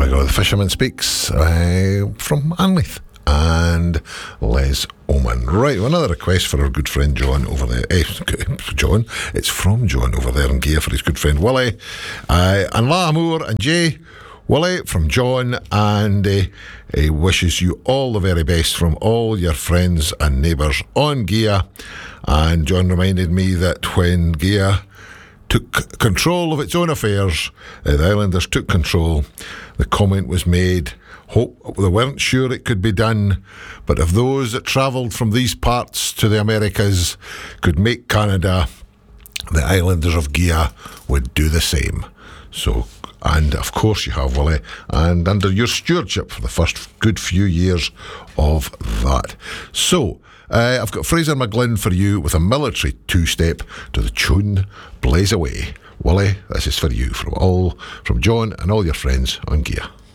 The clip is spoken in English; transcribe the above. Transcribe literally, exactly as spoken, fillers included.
we go. The Fisherman Speaks uh, from Anleith and Les Oman. Right, another request for our good friend John over there. Eh, John, it's from John over there in Gear for his good friend Willie. Uh, and La Amour and Jay. Willie from John, and uh, he wishes you all the very best from all your friends and neighbours on Gia. And John reminded me that when Gia took control of its own affairs, uh, the Islanders took control, the comment was made, hope they weren't sure it could be done, but if those that travelled from these parts to the Americas could make Canada, the Islanders of Gia would do the same. So, and of course you have, Willie, and under your stewardship for the first good few years of that. So, uh, I've got Fraser McGlynn for you with a military two-step to the tune Blaze Away. Willie, this is for you from all, from John and all your friends on Gear.